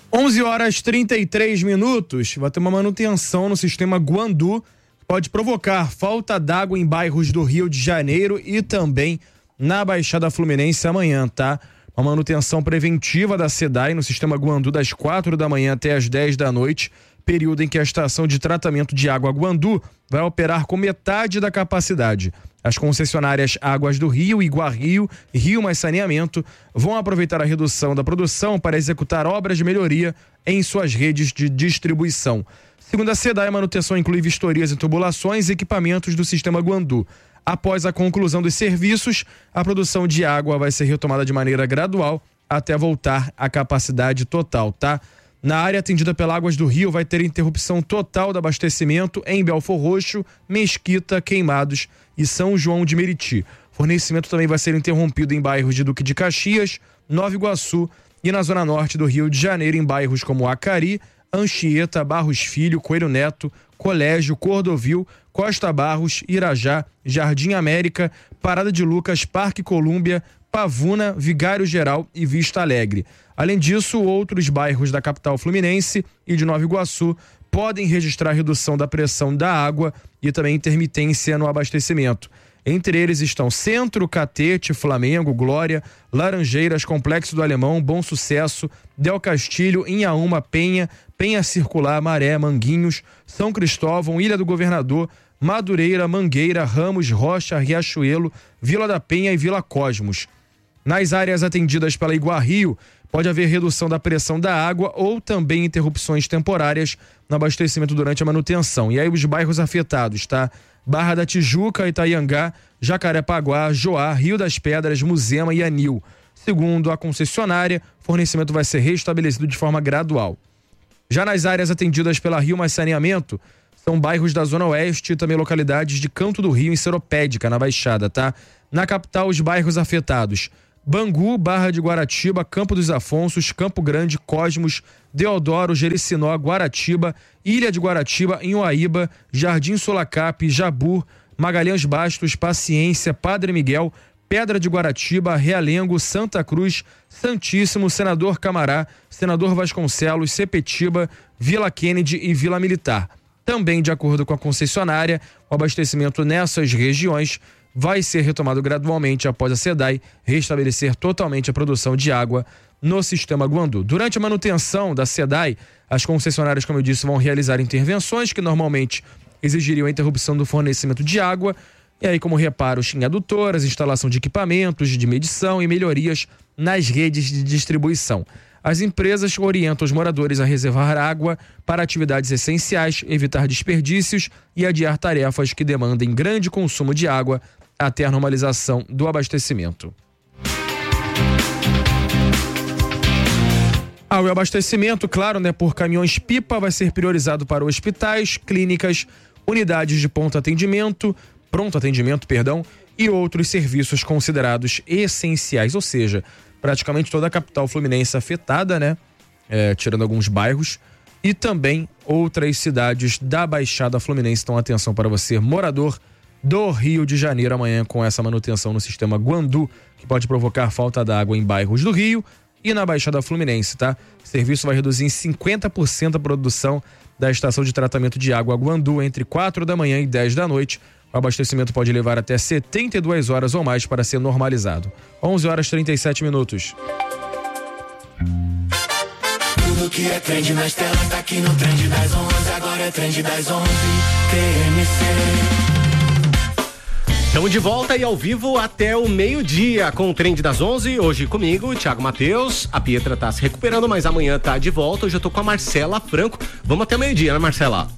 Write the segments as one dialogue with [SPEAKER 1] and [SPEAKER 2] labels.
[SPEAKER 1] 11h33, vai ter uma manutenção no sistema Guandu, pode provocar falta d'água em bairros do Rio de Janeiro e também na Baixada Fluminense amanhã, tá? Uma manutenção preventiva da SEDAI no sistema Guandu das 4 da manhã até as 10 da noite, período em que a estação de tratamento de água Guandu vai operar com metade da capacidade. As concessionárias Águas do Rio, Iguario e Rio Mais Saneamento vão aproveitar a redução da produção para executar obras de melhoria em suas redes de distribuição. Segundo a SEDAI, a manutenção inclui vistorias em tubulações e equipamentos do sistema Guandu. Após a conclusão dos serviços, a produção de água vai ser retomada de maneira gradual até voltar à capacidade total, tá? Na área atendida pela Águas do Rio, vai ter interrupção total do abastecimento em Belfor Roxo, Mesquita, Queimados e São João de Meriti. Fornecimento também vai ser interrompido em bairros de Duque de Caxias, Nova Iguaçu e na zona norte do Rio de Janeiro, em bairros como Acari, Anchieta, Barros Filho, Coelho Neto, Colégio, Cordovil, Costa Barros, Irajá, Jardim América, Parada de Lucas, Parque Colúmbia, Pavuna, Vigário Geral e Vista Alegre. Além disso, outros bairros da capital fluminense e de Nova Iguaçu podem registrar redução da pressão da água e também intermitência no abastecimento. Entre eles estão Centro, Catete, Flamengo, Glória, Laranjeiras, Complexo do Alemão, Bom Sucesso, Del Castilho, Inhaúma, Penha, Penha Circular, Maré, Manguinhos, São Cristóvão, Ilha do Governador, Madureira, Mangueira, Ramos, Rocha, Riachuelo, Vila da Penha e Vila Cosmos. Nas áreas atendidas pela Iguario, pode haver redução da pressão da água ou também interrupções temporárias no abastecimento durante a manutenção. E aí os bairros afetados, tá? Barra da Tijuca, Itaiangá, Jacarepaguá, Joá, Rio das Pedras, Muzema e Anil. Segundo a concessionária, o fornecimento vai ser restabelecido de forma gradual. Já nas áreas atendidas pela Rio Mais Saneamento, são bairros da Zona Oeste e também localidades de Canto do Rio, em Seropédica, na Baixada, tá? Na capital, os bairros afetados: Bangu, Barra de Guaratiba, Campo dos Afonsos, Campo Grande, Cosmos, Deodoro, Jericinó, Guaratiba, Ilha de Guaratiba, Inhoaíba, Jardim Sulacap, Jabur, Magalhães Bastos, Paciência, Padre Miguel, Pedra de Guaratiba, Realengo, Santa Cruz, Santíssimo, Senador Camará, Senador Vasconcelos, Sepetiba, Vila Kennedy e Vila Militar. Também, de acordo com a concessionária, o abastecimento nessas regiões vai ser retomado gradualmente após a SEDAI restabelecer totalmente a produção de água no sistema Guandu. Durante a manutenção da SEDAI, as concessionárias, como eu disse, vão realizar intervenções que normalmente exigiriam a interrupção do fornecimento de água, e aí como reparos em adutoras, instalação de equipamentos de medição e melhorias nas redes de distribuição. As empresas orientam os moradores a reservar água para atividades essenciais, evitar desperdícios e adiar tarefas que demandem grande consumo de água até a normalização do abastecimento. O abastecimento, claro, por caminhões-pipa vai ser priorizado para hospitais, clínicas, unidades de pronto atendimento, e outros serviços considerados essenciais, ou seja, praticamente toda a capital fluminense afetada, tirando alguns bairros, e também outras cidades da Baixada Fluminense. Então, atenção para você, morador do Rio de Janeiro, amanhã com essa manutenção no sistema Guandu, que pode provocar falta d'água em bairros do Rio e na Baixada Fluminense, tá? O serviço vai reduzir em 50% a produção da estação de tratamento de água Guandu entre 4 da manhã e 10 da noite. O abastecimento pode levar até 72 horas ou mais para ser normalizado. 11h37.
[SPEAKER 2] Tudo que é trend nas telas tá aqui no Trend das 11. Agora é Trend das 11, TMC.
[SPEAKER 3] Estamos de volta e ao vivo até o meio-dia com o Trend das 11. Hoje comigo, Thiago Matheus. A Pietra tá se recuperando, mas amanhã tá de volta. Hoje eu tô com a Marcela Franco. Vamos até o meio-dia, né, Marcela?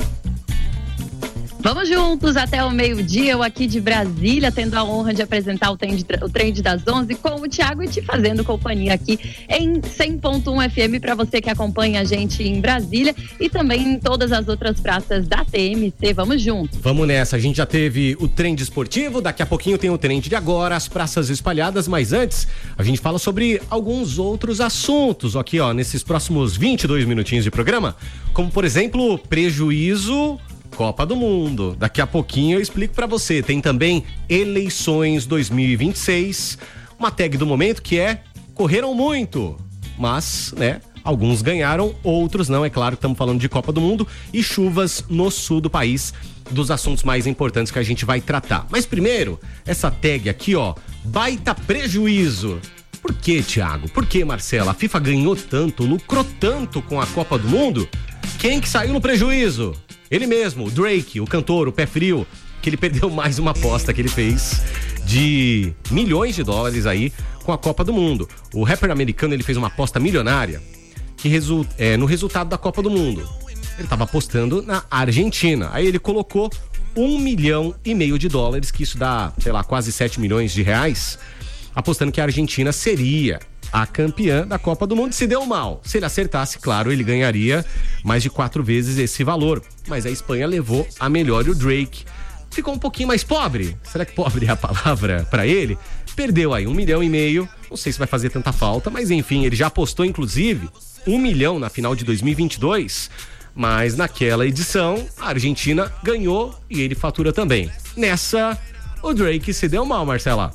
[SPEAKER 4] Vamos juntos até o meio-dia, eu aqui de Brasília, tendo a honra de apresentar o Trend das 11 com o Thiago e te fazendo companhia aqui em 100.1 FM para você que acompanha a gente em Brasília e também em todas as outras praças da TMC. Vamos juntos.
[SPEAKER 3] Vamos nessa, a gente já teve o Trend esportivo, daqui a pouquinho tem o Trend de agora, as praças espalhadas, mas antes a gente fala sobre alguns outros assuntos aqui, nesses próximos 22 minutinhos de programa, como por exemplo, prejuízo Copa do Mundo. Daqui a pouquinho eu explico pra você. Tem também eleições 2026, uma tag do momento que é correram muito, mas, Alguns ganharam, outros não. É claro que estamos falando de Copa do Mundo e chuvas no sul do país, dos assuntos mais importantes que a gente vai tratar. Mas primeiro, essa tag aqui, ó, baita prejuízo. Por que, Thiago? Por que, Marcela? A FIFA ganhou tanto, lucrou tanto com a Copa do Mundo? Quem que saiu no prejuízo? Ele mesmo, o Drake, o cantor, o pé frio, que ele perdeu mais uma aposta que ele fez de milhões de dólares aí com a Copa do Mundo. O rapper americano, ele fez uma aposta milionária que no resultado da Copa do Mundo. Ele estava apostando na Argentina. Aí ele colocou $1,5 milhão de dólares, que isso dá, sei lá, quase 7 milhões de reais, apostando que a Argentina seria a campeã da Copa do Mundo. Se deu mal. Se ele acertasse, claro, ele ganharia mais de 4 vezes esse valor. Mas a Espanha levou a melhor e o Drake ficou um pouquinho mais pobre. Será que pobre é a palavra para ele? Perdeu aí $1,5 milhão. Não sei se vai fazer tanta falta, mas enfim, ele já apostou inclusive $1 milhão na final de 2022. Mas naquela edição, a Argentina ganhou e ele fatura também. Nessa, o Drake se deu mal, Marcela.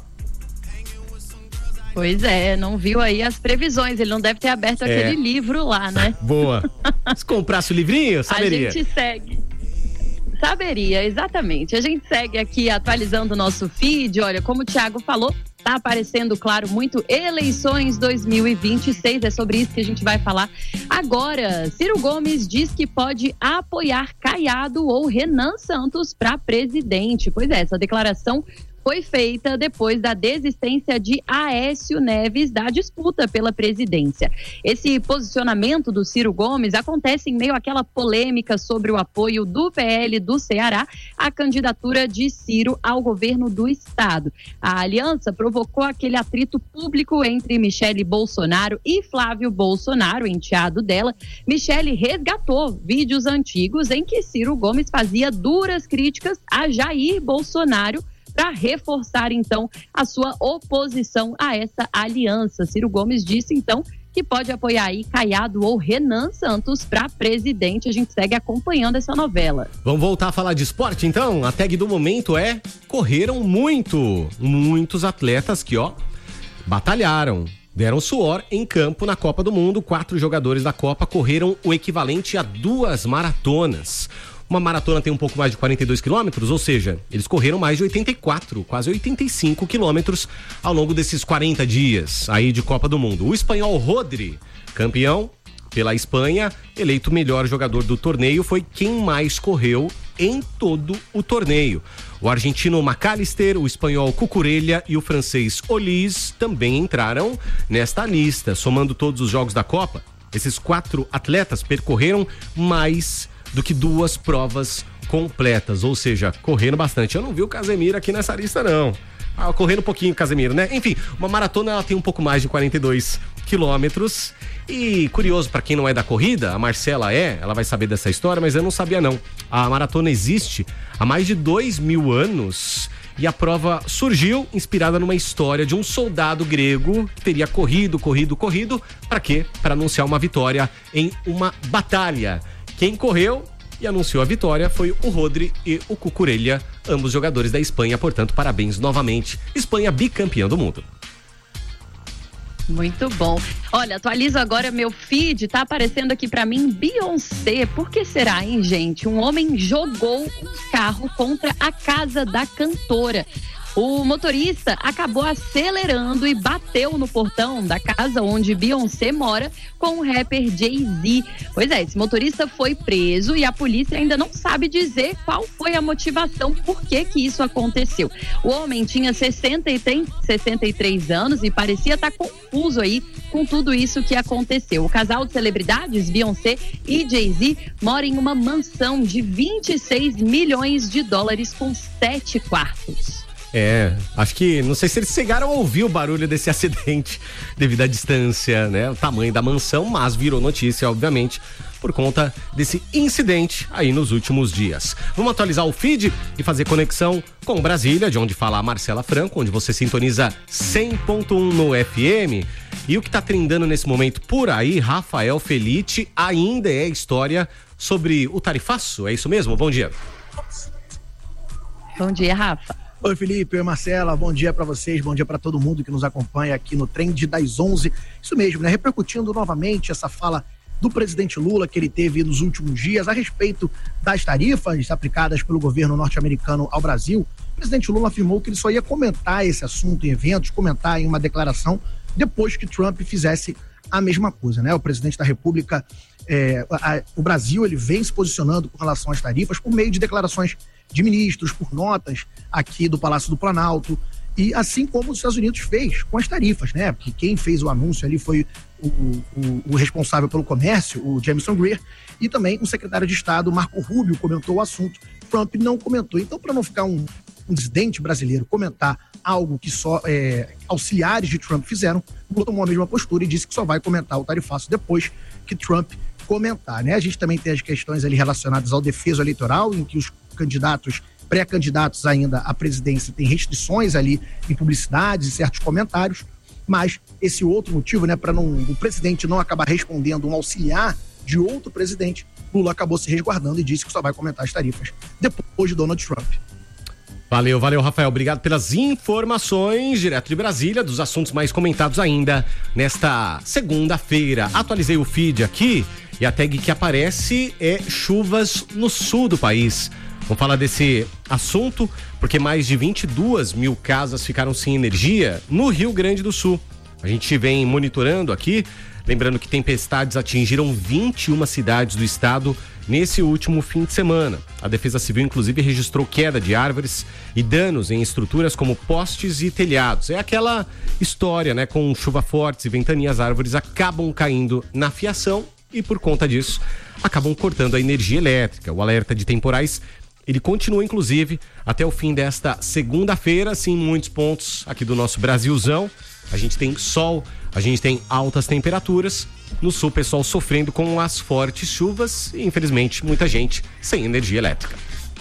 [SPEAKER 4] Pois é, não viu aí as previsões, ele não deve ter aberto aquele livro lá, né?
[SPEAKER 3] Boa. Se comprasse o livrinho, saberia.
[SPEAKER 4] A gente segue. Saberia, exatamente. A gente segue aqui atualizando o nosso feed. Olha, como o Thiago falou, tá aparecendo, claro, muito eleições 2026. É sobre isso que a gente vai falar agora. Ciro Gomes diz que pode apoiar Caiado ou Renan Santos para presidente. Pois é, essa declaração foi feita depois da desistência de Aécio Neves da disputa pela presidência. Esse posicionamento do Ciro Gomes acontece em meio àquela polêmica sobre o apoio do PL do Ceará à candidatura de Ciro ao governo do estado. A aliança provocou aquele atrito público entre Michele Bolsonaro e Flávio Bolsonaro, enteado dela. Michele resgatou vídeos antigos em que Ciro Gomes fazia duras críticas a Jair Bolsonaro para reforçar, então, a sua oposição a essa aliança. Ciro Gomes disse, então, que pode apoiar aí Caiado ou Renan Santos para presidente. A gente segue acompanhando essa novela.
[SPEAKER 3] Vamos voltar a falar de esporte, então? A tag do momento é: correram muito. Muitos atletas que, ó, batalharam. Deram suor em campo na Copa do Mundo. 4 jogadores da Copa correram o equivalente a 2 maratonas. Uma maratona tem um pouco mais de 42 quilômetros, ou seja, eles correram mais de 84, quase 85 quilômetros ao longo desses 40 dias aí de Copa do Mundo. O espanhol Rodri, campeão pela Espanha, eleito melhor jogador do torneio, foi quem mais correu em todo o torneio. O argentino McAllister, o espanhol Cucurella e o francês Olise também entraram nesta lista. Somando todos os jogos da Copa, esses 4 atletas percorreram mais do que 2 provas completas, ou seja, correndo bastante. Eu não vi o Casemiro aqui nessa lista, não. Correndo um pouquinho, Casemiro, né? Enfim, uma maratona, ela tem um pouco mais de 42 quilômetros. E curioso, para quem não é da corrida, a Marcela ela vai saber dessa história, mas eu não sabia não. A maratona existe há mais de 2.000 anos e a prova surgiu inspirada numa história de um soldado grego que teria corrido. Para quê? Para anunciar uma vitória em uma batalha. Quem correu e anunciou a vitória foi o Rodri e o Cucurella, ambos jogadores da Espanha, portanto, parabéns novamente. Espanha bicampeã do mundo.
[SPEAKER 4] Muito bom. Olha, atualizo agora meu feed, tá aparecendo aqui pra mim Beyoncé. Por que será, hein, gente? Um homem jogou um carro contra a casa da cantora. O motorista acabou acelerando e bateu no portão da casa onde Beyoncé mora com o rapper Jay-Z. Pois é, esse motorista foi preso e a polícia ainda não sabe dizer qual foi a motivação, por que isso aconteceu. O homem tinha 63 anos e parecia estar confuso aí com tudo isso que aconteceu. O casal de celebridades, Beyoncé e Jay-Z, mora em uma mansão de 26 milhões de dólares com 7 quartos.
[SPEAKER 3] Acho que, não sei se eles chegaram a ouvir o barulho desse acidente devido à distância, né? O tamanho da mansão, mas virou notícia, obviamente, por conta desse incidente aí nos últimos dias. Vamos atualizar o feed e fazer conexão com Brasília, de onde fala a Marcela Franco, onde você sintoniza 100.1 no FM. E o que tá trendando nesse momento por aí, Rafael Felitti, ainda é história sobre o tarifaço, é isso mesmo? Bom dia.
[SPEAKER 4] Bom dia, Rafa.
[SPEAKER 5] Oi, Felipe, oi, Marcela, bom dia para vocês, bom dia para todo mundo que nos acompanha aqui no Trend das 11. Isso mesmo, né? Repercutindo novamente essa fala do presidente Lula que ele teve nos últimos dias a respeito das tarifas aplicadas pelo governo norte-americano ao Brasil. O presidente Lula afirmou que ele só ia comentar esse assunto em eventos, comentar em uma declaração depois que Trump fizesse a mesma coisa, né? O presidente da República, o Brasil, ele vem se posicionando com relação às tarifas por meio de declarações de ministros, por notas aqui do Palácio do Planalto, e assim como os Estados Unidos fez com as tarifas, né? Porque quem fez o anúncio ali foi o responsável pelo comércio, o Jamieson Greer, e também o secretário de Estado, Marco Rubio, comentou o assunto. Trump não comentou. Então, para não ficar um presidente brasileiro comentar algo que só auxiliares de Trump fizeram, o Lula tomou a mesma postura e disse que só vai comentar o tarifaço depois que Trump comentar, né? A gente também tem as questões ali relacionadas ao defeso eleitoral, em que os candidatos, pré-candidatos ainda à presidência, têm restrições ali em publicidades e certos comentários, mas esse outro motivo, né, para o presidente não acabar respondendo um auxiliar de outro presidente, Lula acabou se resguardando e disse que só vai comentar as tarifas depois de Donald Trump.
[SPEAKER 3] Valeu, Rafael. Obrigado pelas informações direto de Brasília, dos assuntos mais comentados ainda nesta segunda-feira. Atualizei o feed aqui e a tag que aparece é chuvas no sul do país. Vamos falar desse assunto porque mais de 22 mil casas ficaram sem energia no Rio Grande do Sul. A gente vem monitorando aqui, lembrando que tempestades atingiram 21 cidades do estado nesse último fim de semana. A Defesa Civil, inclusive, registrou queda de árvores e danos em estruturas como postes e telhados. É aquela história, né? Com chuva forte e ventania, as árvores acabam caindo na fiação e, por conta disso, acabam cortando a energia elétrica. O alerta de temporais, ele continua, inclusive, até o fim desta segunda-feira, sim, em muitos pontos aqui do nosso Brasilzão. A gente tem sol, a gente tem altas temperaturas. No sul, o pessoal sofrendo com as fortes chuvas e, infelizmente, muita gente sem energia elétrica.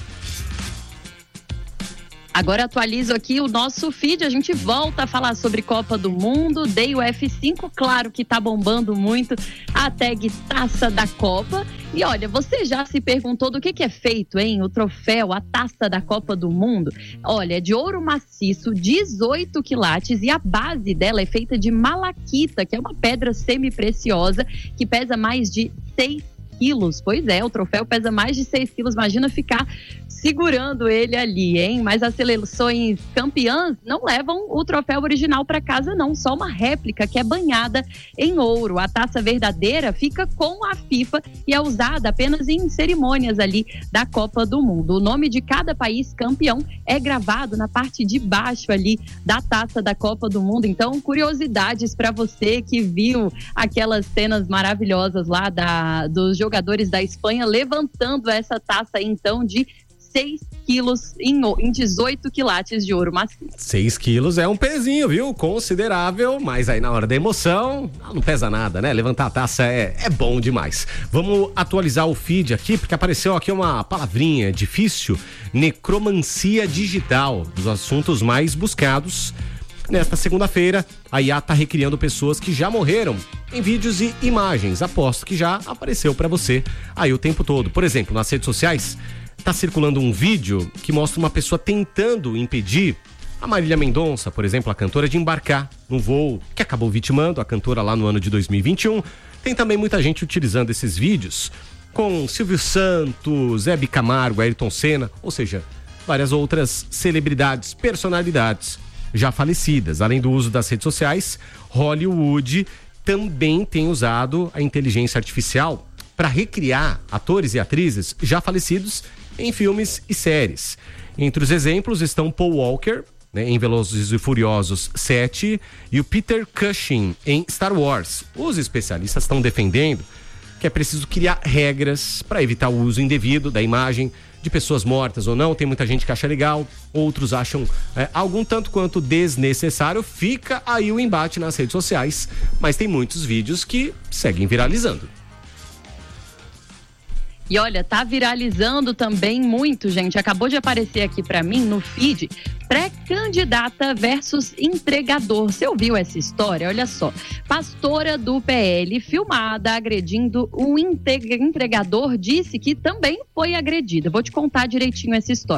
[SPEAKER 4] Agora atualizo aqui o nosso feed, a gente volta a falar sobre Copa do Mundo, Day F5, claro que tá bombando muito a tag Taça da Copa. E olha, você já se perguntou do que é feito, hein? O troféu, a Taça da Copa do Mundo. Olha, é de ouro maciço, 18 quilates, e a base dela é feita de malaquita, que é uma pedra semi-preciosa que pesa mais de 6 quilos. Pois é, o troféu pesa mais de 6 quilos, imagina ficar segurando ele ali, hein? Mas as seleções campeãs não levam o troféu original para casa, não, só uma réplica que é banhada em ouro. A taça verdadeira fica com a FIFA e é usada apenas em cerimônias ali da Copa do Mundo. O nome de cada país campeão é gravado na parte de baixo ali da taça da Copa do Mundo. Então, curiosidades para você que viu aquelas cenas maravilhosas lá dos jogadores da Espanha levantando essa taça aí, então, de 6 quilos em 18 quilates de ouro maciço.
[SPEAKER 3] 6 quilos é um pezinho, viu? Considerável, mas aí na hora da emoção, não pesa nada, né? Levantar a taça é bom demais. Vamos atualizar o feed aqui, porque apareceu aqui uma palavrinha difícil: necromancia digital, dos assuntos mais buscados. Nesta segunda-feira, a IA está recriando pessoas que já morreram em vídeos e imagens. Aposto que já apareceu para você aí o tempo todo. Por exemplo, nas redes sociais, está circulando um vídeo que mostra uma pessoa tentando impedir a Marília Mendonça, por exemplo, a cantora, de embarcar num voo que acabou vitimando a cantora lá no ano de 2021. Tem também muita gente utilizando esses vídeos com Silvio Santos, Hebe Camargo, Ayrton Senna, ou seja, várias outras celebridades, personalidades já falecidas. Além do uso das redes sociais, Hollywood também tem usado a inteligência artificial para recriar atores e atrizes já falecidos em filmes e séries. Entre os exemplos estão Paul Walker, né, em Velozes e Furiosos 7, e o Peter Cushing em Star Wars. Os especialistas estão defendendo que é preciso criar regras para evitar o uso indevido da imagem de pessoas mortas ou não. Tem muita gente que acha legal, outros acham algum tanto quanto desnecessário. Fica aí o embate nas redes sociais, mas tem muitos vídeos que seguem viralizando.
[SPEAKER 4] E olha, tá viralizando também muito, gente. Acabou de aparecer aqui pra mim no feed, pré-candidata versus entregador. Você ouviu essa história? Olha só. Pastora do PL, filmada agredindo um entregador, disse que também foi agredida. Vou te contar direitinho essa história.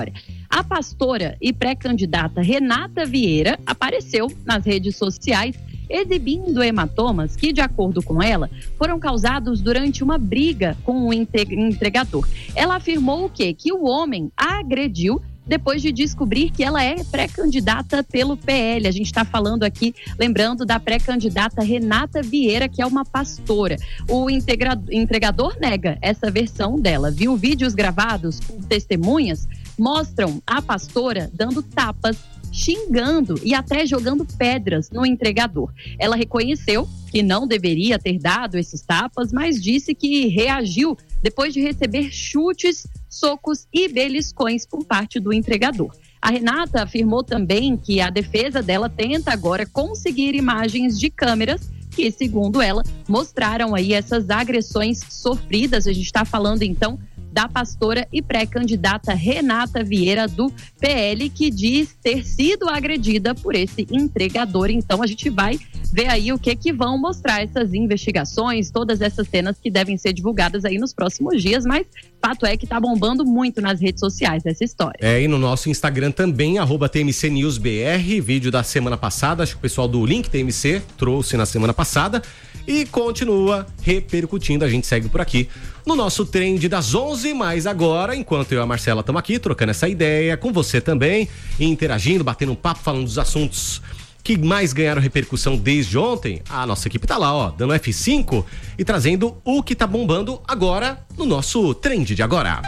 [SPEAKER 4] A pastora e pré-candidata Renata Vieira apareceu nas redes sociais exibindo hematomas que, de acordo com ela, foram causados durante uma briga com o entregador. Ela afirmou que o homem a agrediu depois de descobrir que ela é pré-candidata pelo PL. A gente está falando aqui, lembrando da pré-candidata Renata Vieira, que é uma pastora. O entregador nega essa versão dela, viu? Vídeos gravados por testemunhas mostram a pastora dando tapas, xingando e até jogando pedras no entregador. Ela reconheceu que não deveria ter dado esses tapas, mas disse que reagiu depois de receber chutes, socos e beliscões por parte do entregador. A Renata afirmou também que a defesa dela tenta agora conseguir imagens de câmeras que, segundo ela, mostraram aí essas agressões sofridas. A gente está falando então da pastora e pré-candidata Renata Vieira do PL, que diz ter sido agredida por esse entregador. Então a gente vai ver aí o que vão mostrar essas investigações, todas essas cenas que devem ser divulgadas aí nos próximos dias, mas fato é que tá bombando muito nas redes sociais essa história.
[SPEAKER 3] E no nosso Instagram também, @TMCNewsBR, vídeo da semana passada, acho que o pessoal do Link TMC trouxe na semana passada e continua repercutindo, a gente segue por aqui no nosso Trend das 11, mas agora, enquanto eu e a Marcela estamos aqui trocando essa ideia com você também, interagindo, batendo um papo, falando dos assuntos que mais ganharam repercussão desde ontem, a nossa equipe tá lá, ó, dando F5 e trazendo o que tá bombando agora no nosso Trend de agora.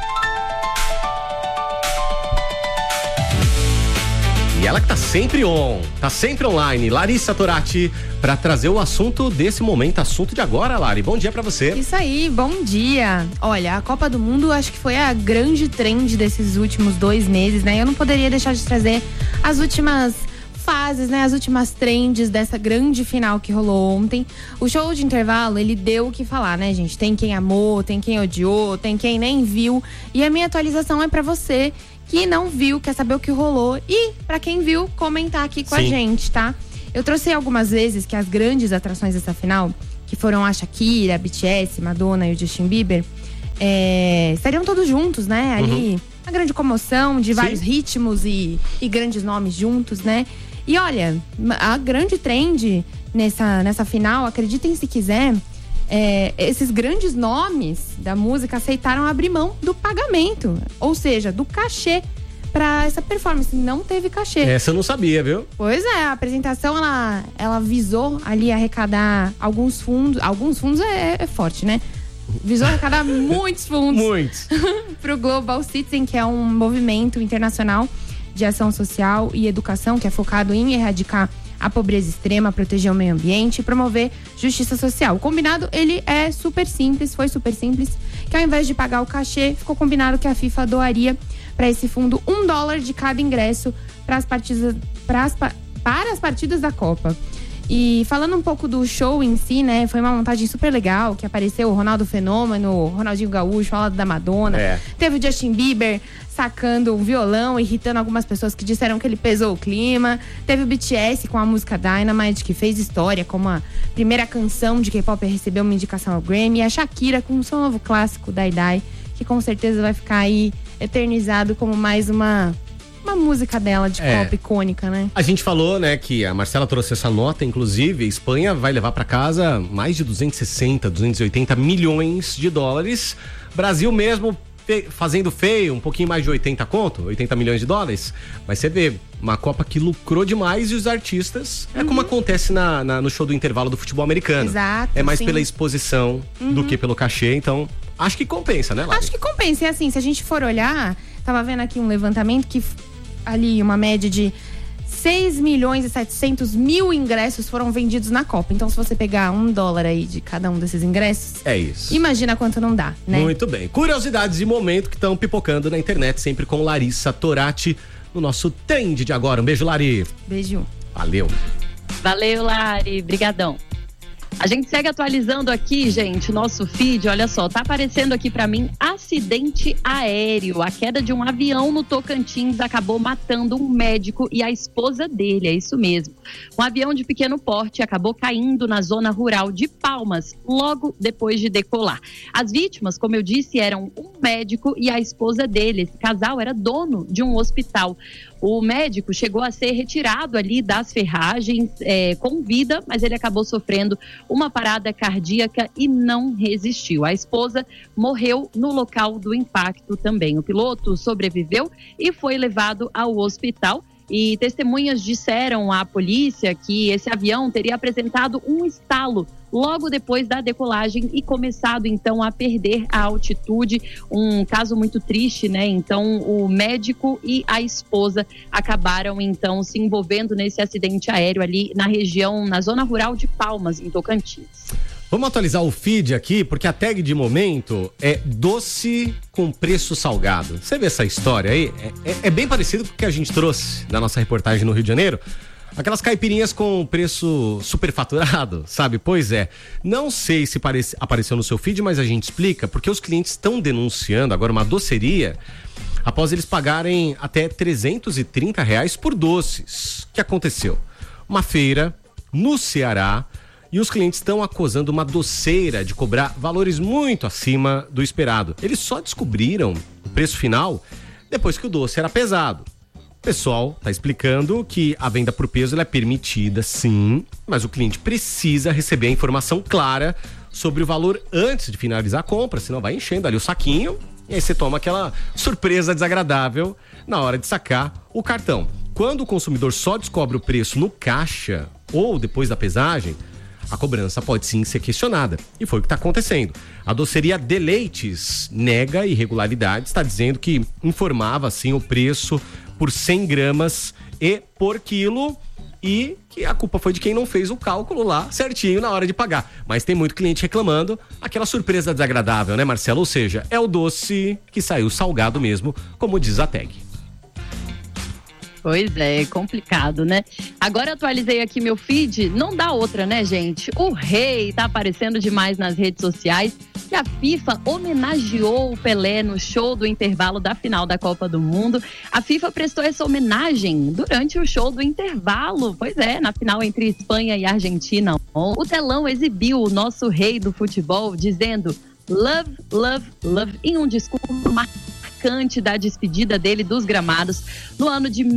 [SPEAKER 3] E ela que tá sempre online, Larissa Torati, para trazer o assunto desse momento, assunto de agora, Lari. Bom dia para você.
[SPEAKER 6] Isso aí, bom dia. Olha, a Copa do Mundo acho que foi a grande trend desses últimos 2 meses, né? Eu não poderia deixar de trazer as últimas fases, né? As últimas trends dessa grande final que rolou ontem. O show de intervalo, ele deu o que falar, né, gente? Tem quem amou, tem quem odiou, tem quem nem viu. E a minha atualização é pra você que não viu, quer saber o que rolou. E pra quem viu, comentar aqui com a gente, tá? Eu trouxe algumas vezes que as grandes atrações dessa final, que foram a Shakira, a BTS, Madonna e o Justin Bieber, estariam todos juntos, né? Ali, uma grande comoção de vários ritmos e grandes nomes juntos, né? E olha, a grande trend nessa final, acreditem se quiser, esses grandes nomes da música aceitaram abrir mão do pagamento, ou seja, do cachê pra essa performance. Não teve cachê.
[SPEAKER 3] Essa eu não sabia, viu?
[SPEAKER 6] Pois é, a apresentação ela visou ali arrecadar alguns fundos. Alguns fundos é forte, né? Visou arrecadar muitos fundos.
[SPEAKER 3] Muitos.
[SPEAKER 6] Pro Global Citizen, que é um movimento internacional de ação social e educação que é focado em erradicar a pobreza extrema, proteger o meio ambiente e promover justiça social. O combinado, ele é super simples, foi super simples, que ao invés de pagar o cachê, ficou combinado que a FIFA doaria para esse fundo $1 de cada ingresso para as partidas da Copa. E falando um pouco do show em si, né, foi uma montagem super legal, que apareceu o Ronaldo Fenômeno, o Ronaldinho Gaúcho, ao lado da Madonna. Teve o Justin Bieber sacando um violão, irritando algumas pessoas que disseram que ele pesou o clima. Teve o BTS com a música Dynamite, que fez história como a primeira canção de K-pop a receber uma indicação ao Grammy. E a Shakira com o seu novo clássico, Die Die, que com certeza vai ficar aí eternizado como mais uma música dela de pop icônica, né? A
[SPEAKER 3] gente falou, né, que a Marcela trouxe essa nota, inclusive, a Espanha vai levar pra casa mais de 260, 280 milhões de dólares. Brasil mesmo fazendo feio, um pouquinho mais de 80 milhões de dólares. Mas você vê, uma Copa que lucrou demais e os artistas, é como acontece no show do intervalo do futebol americano.
[SPEAKER 6] Exato.
[SPEAKER 3] É mais pela exposição do que pelo cachê, então acho que compensa, né, Lari?
[SPEAKER 6] Acho que compensa. E assim, se a gente for olhar, tava vendo aqui um levantamento que ali uma média de 6.700.000 ingressos foram vendidos na Copa. Então, se você pegar $1 aí de cada um desses ingressos,
[SPEAKER 3] é isso.
[SPEAKER 6] Imagina quanto não dá, né?
[SPEAKER 3] Muito bem. Curiosidades e momento que estão pipocando na internet, sempre com Larissa Torati, no nosso Trend de agora. Um beijo, Lari.
[SPEAKER 6] Beijo.
[SPEAKER 3] Valeu.
[SPEAKER 4] Valeu, Lari. Brigadão. A gente segue atualizando aqui, gente, nosso feed, olha só, tá aparecendo aqui pra mim acidente aéreo. A queda de um avião no Tocantins acabou matando um médico e a esposa dele, é isso mesmo. Um avião de pequeno porte acabou caindo na zona rural de Palmas, logo depois de decolar. As vítimas, como eu disse, eram um médico e a esposa dele. Esse casal era dono de um hospital. O médico chegou a ser retirado ali das ferragens com vida, mas ele acabou sofrendo uma parada cardíaca e não resistiu. A esposa morreu no local do impacto também. O piloto sobreviveu e foi levado ao hospital. E testemunhas disseram à polícia que esse avião teria apresentado um estalo logo depois da decolagem e começado então a perder a altitude. Um caso muito triste, né? Então o médico e a esposa acabaram então se envolvendo nesse acidente aéreo ali na região, na zona rural de Palmas, em Tocantins.
[SPEAKER 3] Vamos atualizar o feed aqui, porque a tag de momento é doce com preço salgado. Você vê essa história aí? É bem parecido com o que a gente trouxe da nossa reportagem no Rio de Janeiro. Aquelas caipirinhas com preço superfaturado, sabe? Pois é. Não sei se apareceu no seu feed, mas a gente explica, porque os clientes estão denunciando agora uma doceria após eles pagarem até R$330 por doces. O que aconteceu? Uma feira no Ceará, e os clientes estão acusando uma doceira de cobrar valores muito acima do esperado. Eles só descobriram o preço final depois que o doce era pesado. O pessoal está explicando que a venda por peso ela é permitida, sim, mas o cliente precisa receber a informação clara sobre o valor antes de finalizar a compra, senão vai enchendo ali o saquinho e aí você toma aquela surpresa desagradável na hora de sacar o cartão. Quando o consumidor só descobre o preço no caixa ou depois da pesagem, a cobrança pode sim ser questionada. E foi o que está acontecendo. A doceria Deleites nega irregularidades, está dizendo que informava sim o preço por 100 gramas e por quilo e que a culpa foi de quem não fez o cálculo lá certinho na hora de pagar. Mas tem muito cliente reclamando, aquela surpresa desagradável, né, Marcelo? Ou seja, é o doce que saiu salgado mesmo, como diz a tag.
[SPEAKER 4] Pois é, complicado, né? Agora atualizei aqui meu feed, não dá outra, né, gente? O rei tá aparecendo demais nas redes sociais e a FIFA homenageou o Pelé no show do intervalo da final da Copa do Mundo. A FIFA prestou essa homenagem durante o show do intervalo, pois é, na final entre Espanha e Argentina. O telão exibiu o nosso rei do futebol dizendo love, love, love em um discurso marcante da despedida dele dos gramados no ano de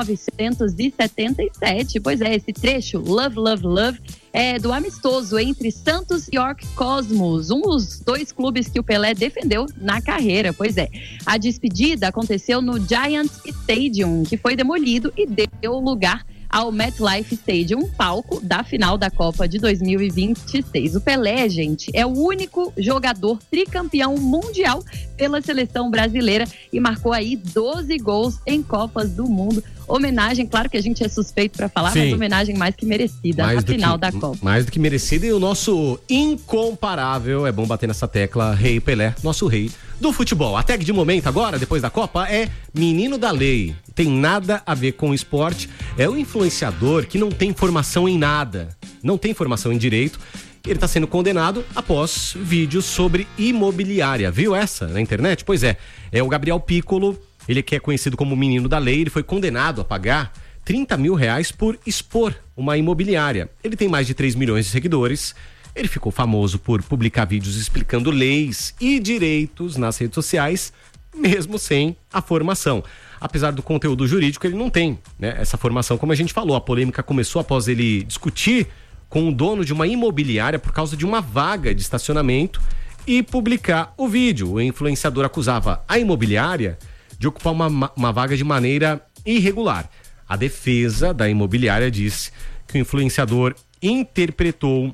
[SPEAKER 4] 1977. Pois é, esse trecho, Love, Love, Love, é do amistoso entre Santos e York Cosmos, um dos dois clubes que o Pelé defendeu na carreira. Pois é, a despedida aconteceu no Giants Stadium, que foi demolido e deu lugar ao MetLife Stadium, palco da final da Copa de 2026. O Pelé, gente, é o único jogador tricampeão mundial pela seleção brasileira e marcou aí 12 gols em Copas do Mundo. Homenagem, claro que a gente é suspeito para falar, sim, mas homenagem mais que merecida na final da Copa.
[SPEAKER 3] Mais do que merecida, e o nosso incomparável, é bom bater nessa tecla, Rei Pelé, nosso rei do futebol. A tag de momento agora, depois da Copa, é menino da lei. Tem nada a ver com esporte. É o influenciador que não tem formação em nada, não tem formação em direito. Ele está sendo condenado após vídeos sobre imobiliária. Viu essa na internet? Pois é o Gabriel Piccolo. Ele que é conhecido como menino da lei, ele foi condenado a pagar R$30 mil por expor uma imobiliária. Ele tem mais de 3 milhões de seguidores. Ele ficou famoso por publicar vídeos explicando leis e direitos nas redes sociais, mesmo sem a formação. Apesar do conteúdo jurídico, ele não tem, né, essa formação, como a gente falou. A polêmica começou após ele discutir com o dono de uma imobiliária por causa de uma vaga de estacionamento e publicar o vídeo. O influenciador acusava a imobiliária de ocupar uma vaga de maneira irregular. A defesa da imobiliária disse que o influenciador interpretou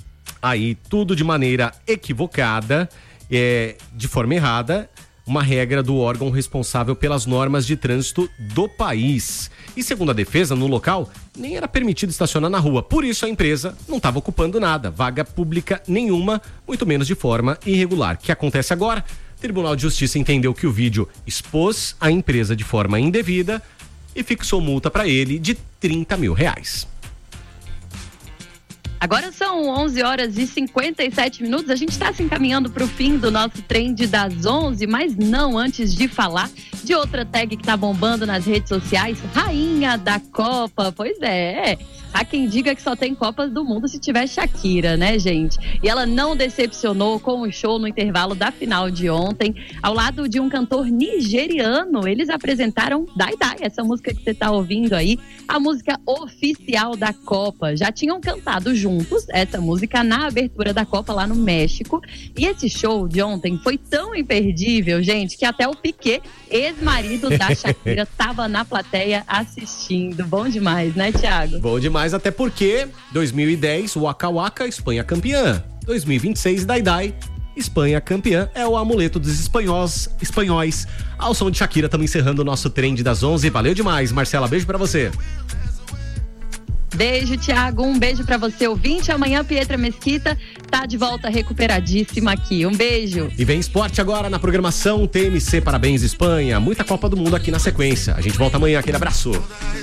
[SPEAKER 3] aí tudo de maneira equivocada, de forma errada, uma regra do órgão responsável pelas normas de trânsito do país. E segundo a defesa, no local nem era permitido estacionar na rua. Por isso a empresa não estava ocupando nada, vaga pública nenhuma, muito menos de forma irregular. O que acontece agora? O Tribunal de Justiça entendeu que o vídeo expôs a empresa de forma indevida e fixou multa para ele de R$30 mil.
[SPEAKER 4] Agora são 11 horas e 57 minutos. A gente está se encaminhando para o fim do nosso Trend das 11, mas não antes de falar de outra tag que tá bombando nas redes sociais, Rainha da Copa. Pois é, há quem diga que só tem Copas do Mundo se tiver Shakira, né, gente? E ela não decepcionou com o show no intervalo da final de ontem. Ao lado de um cantor nigeriano, eles apresentaram Dai Dai, essa música que você tá ouvindo aí, a música oficial da Copa. Já tinham cantado juntos essa música na abertura da Copa lá no México. E esse show de ontem foi tão imperdível, gente, que até o Piquet, ex-marido da Shakira, tava na plateia assistindo. Bom demais, né, Thiago?
[SPEAKER 3] Bom demais, até porque 2010, Waka Waka, Espanha campeã. 2026, Dai Dai, Espanha campeã. É o amuleto dos espanhóis. Ao som de Shakira, estamos encerrando o nosso Trend das 11. Valeu demais, Marcela, beijo pra você.
[SPEAKER 4] Beijo, Thiago. Um beijo pra você, ouvinte. Amanhã, Pietra Mesquita tá de volta recuperadíssima aqui. Um beijo.
[SPEAKER 3] E vem esporte agora na programação TMC Parabéns Espanha. Muita Copa do Mundo aqui na sequência. A gente volta amanhã. Aquele abraço.